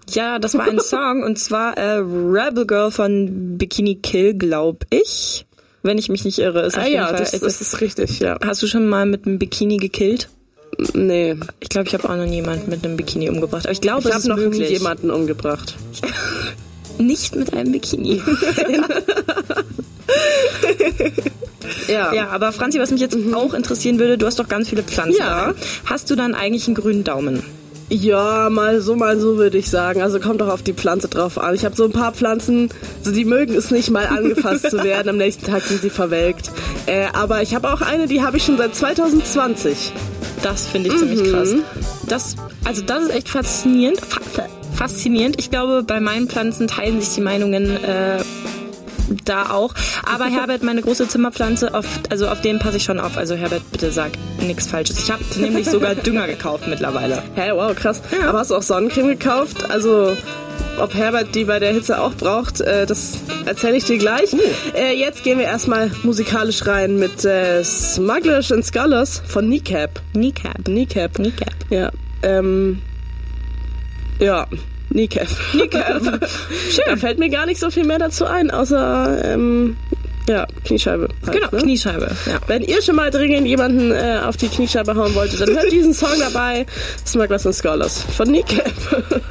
Ja, das war ein Song und zwar Rebel Girl von Bikini Kill, glaube ich. Wenn ich mich nicht irre. Ist das ist richtig, ja. Hast du schon mal mit einem Bikini gekillt? Nee. Ich glaube, ich habe auch noch niemanden mit einem Bikini umgebracht. Aber ich glaube, ich habe noch nie jemanden umgebracht. Nicht mit einem Bikini. Ja, aber Franzi, was mich jetzt auch interessieren würde, du hast doch ganz viele Pflanzen da. Hast du dann eigentlich einen grünen Daumen? Ja, mal so würde ich sagen. Also kommt doch auf die Pflanze drauf an. Ich habe so ein paar Pflanzen, die mögen es nicht mal angefasst zu werden. Am nächsten Tag sind sie verwelkt. Aber ich habe auch eine, die habe ich schon seit 2020. Das finde ich ziemlich krass. Das ist echt faszinierend. Faszinierend. Ich glaube, bei meinen Pflanzen teilen sich die Meinungen da auch. Aber Herbert, meine große Zimmerpflanze, auf den passe ich schon auf. Also Herbert, bitte sag nichts Falsches. Ich habe nämlich sogar Dünger gekauft mittlerweile. Hä, wow, krass. Ja. Aber hast du auch Sonnencreme gekauft? Also ob Herbert die bei der Hitze auch braucht, das erzähle ich dir gleich. Jetzt gehen wir erstmal musikalisch rein mit Smugglers and Scholars von Kneecap. Kneecap. Ja, Kneecap. Schön. Da fällt mir gar nicht so viel mehr dazu ein, außer Kniescheibe. Halt, genau, ne? Kniescheibe. Ja. Wenn ihr schon mal dringend jemanden auf die Kniescheibe hauen wolltet, dann hört diesen Song dabei. Smugglers and Scholars von Kneecap.